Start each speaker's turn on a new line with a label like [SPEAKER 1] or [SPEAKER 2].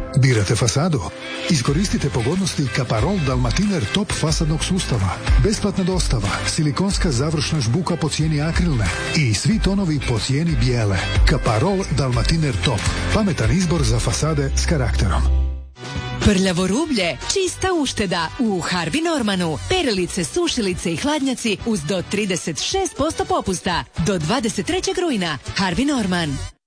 [SPEAKER 1] Birate fasadu? Iskoristite pogodnosti Kaparol Dalmatiner Top fasadnog sustava. Besplatna dostava, silikonska završna žbuka po cijeni akrilne i svi tonovi po cijeni bijele. Kaparol Dalmatiner Top. Pametan izbor za fasade s karakterom.
[SPEAKER 2] Prljavo rublje, čista ušteda u Harvey Normanu. Perilice, sušilice i hladnjaci uz do 36% popusta. Do 23. rujna. Harvey Norman.